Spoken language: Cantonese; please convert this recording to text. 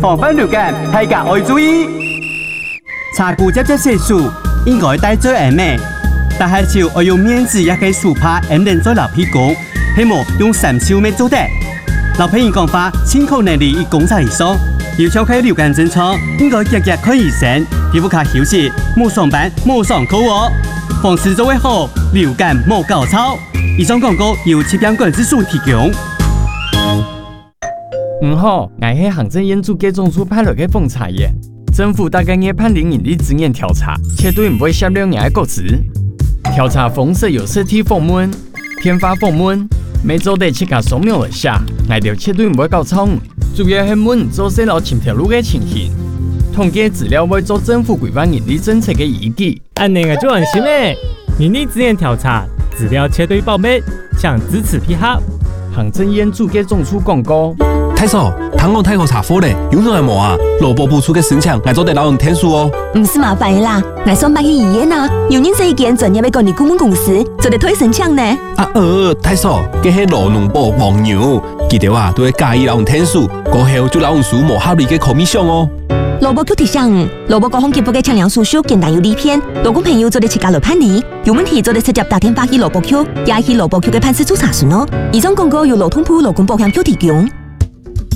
防范流感，大家要注意。查骨接手术应该戴最严密，但係就要用面子也可以手帕穩定在老屁股，希望用3手咩做得。老朋友講話，清口能力1公尺以上，要敲開流感症狀，應該日日看醫生，皮膚卡休息，莫上班，莫上課哦。防治做會好，流感莫搞臭。以上廣告由疾病管制署提供。 好，我是行政院主計總處派來的鳳茶耶。政府大概要判0人力資源調查，絕對唔會泄露人的個資。調查方式有實體訪問、電話訪問，每週得7個掃描一下，我就絕對唔會搞錯。主要係問做細路前條路的情形，統計資料會做政府規劃人力政策的依據。 按呢個就安心嘞，人力資源調查資料絕對保密，請支持配合。 行政院主計總處廣告。 太嫂，香港太空查貨咧，有啥冇啊？勞保部出嘅申請，我做得老人天數哦。 唔是麻煩啦，我上班去醫院啊，有認識一間專業嘅管理顧問公司，做得推申請呢。 太嫂，佢係勞農部黃牛，記得啊，都會介意老人天數，過後就老人數無合理嘅 commission 哦。 勞保局提醒，勞保各項給付嘅清涼手續簡單有利片，勞工朋友做得自家來辦理，有問題做得直接打電話去勞保局，也去勞保局嘅辦事處查詢哦。以上廣告由勞通部勞工保險局提供。